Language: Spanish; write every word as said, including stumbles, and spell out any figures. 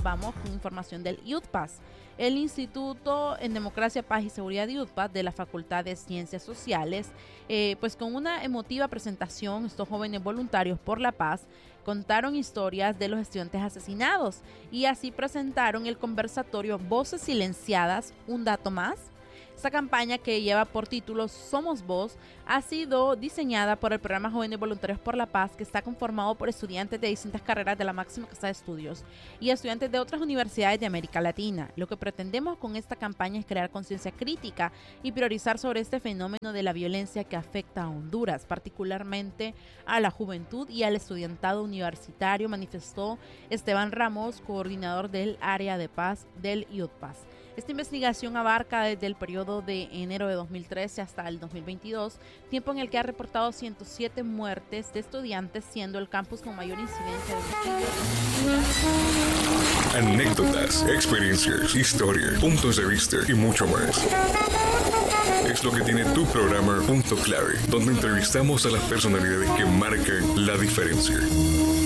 vamos con información del I U T P A S. El Instituto en Democracia, Paz y Seguridad de I U T P A S de la Facultad de Ciencias Sociales, eh, pues con una emotiva presentación, estos jóvenes voluntarios por la paz contaron historias de los estudiantes asesinados y así presentaron el conversatorio Voces Silenciadas, un dato más. Esta campaña, que lleva por título Somos Voz, ha sido diseñada por el programa Jóvenes Voluntarios por la Paz, que está conformado por estudiantes de distintas carreras de la máxima casa de estudios y estudiantes de otras universidades de América Latina. Lo que pretendemos con esta campaña es crear conciencia crítica y priorizar sobre este fenómeno de la violencia que afecta a Honduras, particularmente a la juventud y al estudiantado universitario, manifestó Esteban Ramos, coordinador del área de paz del I U T P A S. Esta investigación abarca desde el periodo de enero de dos mil trece hasta el dos mil veintidós, tiempo en el que ha reportado ciento siete muertes de estudiantes, siendo el campus con mayor incidencia de homicidios. Anécdotas, experiencias, historias, puntos de vista y mucho más. Es lo que tiene tu programa Punto Clave, donde entrevistamos a las personalidades que marcan la diferencia.